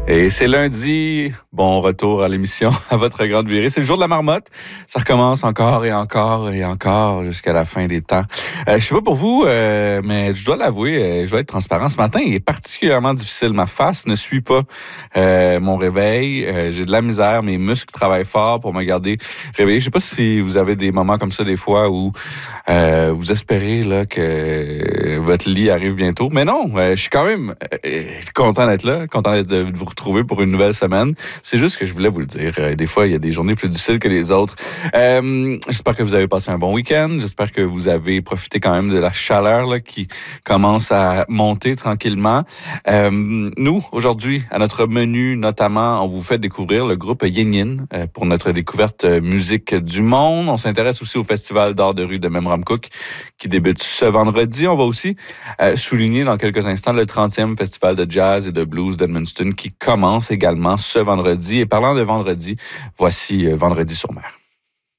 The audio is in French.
Et c'est lundi, bon retour à l'émission à votre grande virée. C'est le jour de la marmotte. Ça recommence encore et encore et encore jusqu'à la fin des temps. Je sais pas pour vous, mais je dois l'avouer, je dois être transparent. Ce matin, il est particulièrement difficile. Ma face ne suit pas mon réveil. J'ai de la misère. Mes muscles travaillent fort pour me garder réveillé. Je sais pas si vous avez des moments comme ça des fois où vous espérez là, que votre lit arrive bientôt. Mais non, je suis quand même content d'être là, content de vous retrouver pour une nouvelle semaine. C'est juste que je voulais vous le dire. Des fois, il y a des journées plus difficiles que les autres. J'espère que vous avez passé un bon week-end. J'espère que vous avez profité quand même de la chaleur là, qui commence à monter tranquillement. Nous, aujourd'hui, à notre menu, notamment, on vous fait découvrir le groupe Yin Yin pour notre découverte musique du monde. On s'intéresse aussi au Festival d'art de rue de Memramcook qui débute ce vendredi. On va aussi souligner dans quelques instants le 30e Festival de jazz et de blues d'Edmundston qui commence également ce vendredi. Et parlant de vendredi, voici Vendredi sur mer.